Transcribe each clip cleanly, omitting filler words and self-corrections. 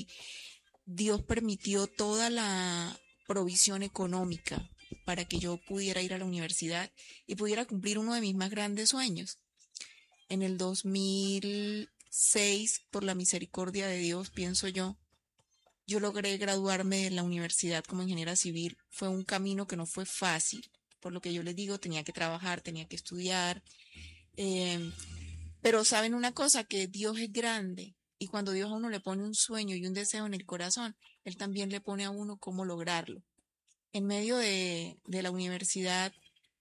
y Dios permitió toda la provisión económica para que yo pudiera ir a la universidad y pudiera cumplir uno de mis más grandes sueños. En el 2006, por la misericordia de Dios, pienso yo logré graduarme de la universidad como ingeniera civil. Fue un camino que no fue fácil, por lo que yo les digo, tenía que trabajar, tenía que estudiar. eh, pero saben una cosa, que Dios es grande y cuando Dios a uno le pone un sueño y un deseo en el corazón, Él también le pone a uno cómo lograrlo. En medio de la universidad,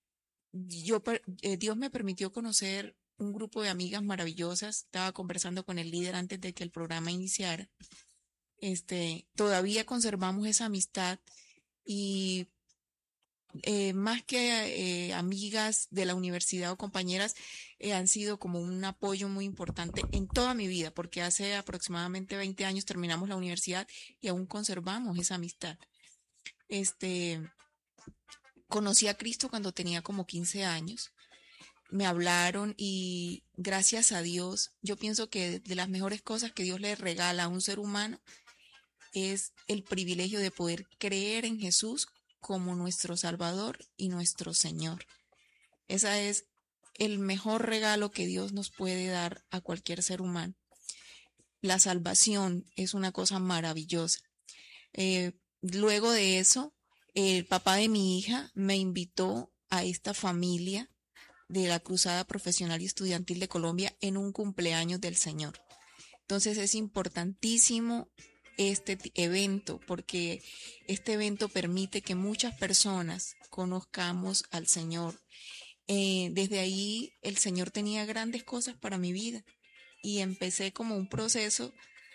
Dios me permitió conocer un grupo de amigas maravillosas. Estaba conversando con el líder antes de que el programa iniciara. Todavía conservamos esa amistad y más que amigas de la universidad o compañeras, han sido como un apoyo muy importante en toda mi vida, porque hace aproximadamente 20 años terminamos la universidad y aún conservamos esa amistad. Este, Conocí a Cristo cuando tenía como 15 años. Me hablaron y gracias a Dios, yo pienso que de las mejores cosas que Dios le regala a un ser humano es el privilegio de poder creer en Jesús como nuestro Salvador y nuestro Señor. Ese es el mejor regalo que Dios nos puede dar a cualquier ser humano. La salvación es una cosa maravillosa. Luego de eso, el papá de mi hija me invitó a esta familia de la Cruzada Profesional y Estudiantil de Colombia en un cumpleaños del Señor. Entonces es importantísimo este evento, porque este evento permite que muchas personas conozcamos al Señor. Desde ahí el Señor tenía grandes cosas para mi vida y empecé como un proceso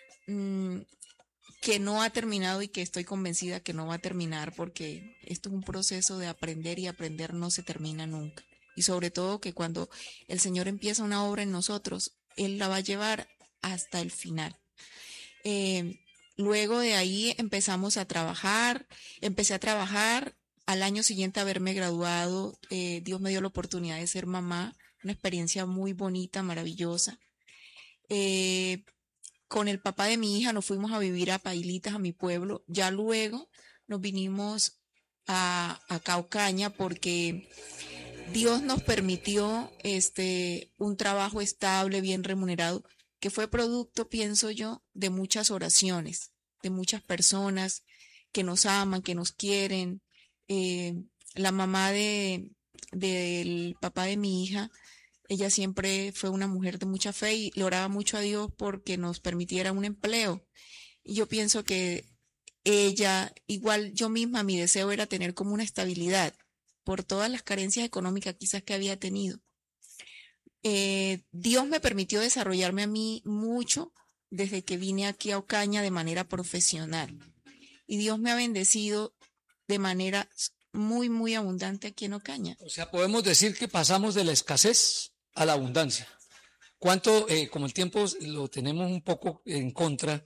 que no ha terminado y que estoy convencida que no va a terminar, porque esto es un proceso de aprender y aprender no se termina nunca. Y sobre todo que cuando el Señor empieza una obra en nosotros, Él la va a llevar hasta el final. Luego de ahí empecé a trabajar. Al año siguiente a haberme graduado, Dios me dio la oportunidad de ser mamá, una experiencia muy bonita, maravillosa. Con el papá de mi hija nos fuimos a vivir a Pailitas, a mi pueblo. Ya luego nos vinimos a Caucaña porque Dios nos permitió un trabajo estable, bien remunerado, que fue producto, pienso yo, de muchas oraciones, de muchas personas que nos aman, que nos quieren. La mamá del papá de mi hija, ella siempre fue una mujer de mucha fe y le oraba mucho a Dios porque nos permitiera un empleo. Y yo pienso que ella, igual yo misma, mi deseo era tener como una estabilidad por todas las carencias económicas quizás que había tenido. Dios me permitió desarrollarme a mí mucho desde que vine aquí a Ocaña de manera profesional. Y Dios me ha bendecido de manera muy, muy abundante aquí en Ocaña. O sea, podemos decir que pasamos de la escasez a la abundancia. ¿Cuánto, como el tiempo lo tenemos un poco en contra,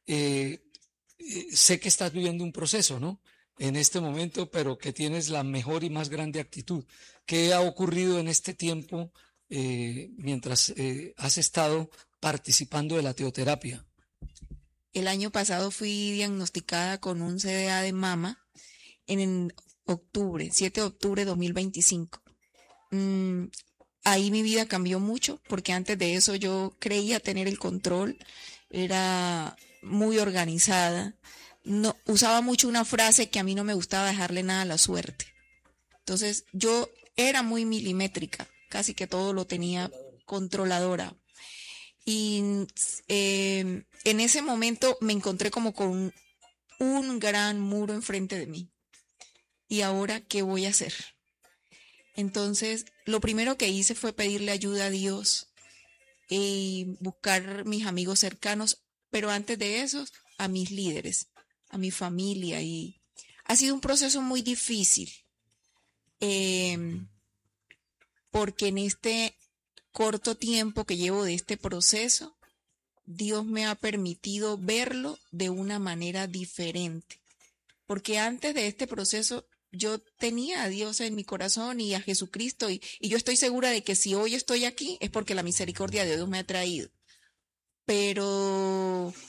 sé que estás viviendo un proceso, ¿no? En este momento, pero que tienes la mejor y más grande actitud. ¿Qué ha ocurrido en este tiempo mientras has estado participando de la teoterapia? El año pasado fui diagnosticada con un CDA de mama en octubre, 7 de octubre de 2025. Ahí mi vida cambió mucho porque antes de eso yo creía tener el control, era muy organizada. No, usaba mucho una frase que a mí no me gustaba dejarle nada a la suerte. Entonces yo era muy milimétrica, casi que todo lo tenía controladora. Y en ese momento me encontré como con un gran muro enfrente de mí. ¿Y ahora qué voy a hacer? Entonces, lo primero que hice fue pedirle ayuda a Dios y buscar mis amigos cercanos, pero antes de eso, a mis líderes, a mi familia. Y ha sido un proceso muy difícil, porque en este corto tiempo que llevo de este proceso, Dios me ha permitido verlo de una manera diferente. Porque antes de este proceso yo tenía a Dios en mi corazón y a Jesucristo y yo estoy segura de que si hoy estoy aquí es porque la misericordia de Dios me ha traído. Pero